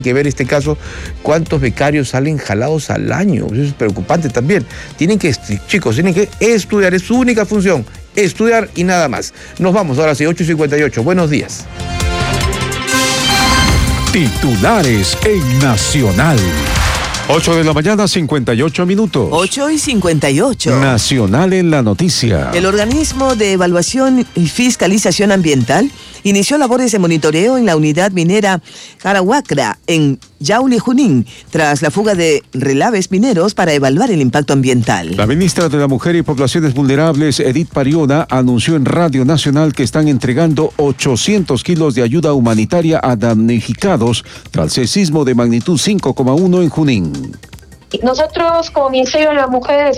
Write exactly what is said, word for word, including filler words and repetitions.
que ver este caso, cuántos becarios salen jalados al año. Eso es preocupante también. Tienen que, chicos, tienen que estudiar, es su única función, estudiar y nada más. Nos vamos, ahora sí, ocho y cincuenta y ocho. Buenos días. Titulares en Nacional. ocho de la mañana, cincuenta y ocho minutos. ocho y cincuenta y ocho. Nacional en la noticia. El organismo de evaluación y fiscalización ambiental inició labores de monitoreo en la unidad minera Carahuacra, en Yauli, Junín, tras la fuga de relaves mineros para evaluar el impacto ambiental. La ministra de la Mujer y Poblaciones Vulnerables, Edith Pariona, anunció en Radio Nacional que están entregando ochocientos kilos de ayuda humanitaria a damnificados tras el sismo de magnitud cinco coma uno en Junín. Nosotros, como Ministerio de la Mujer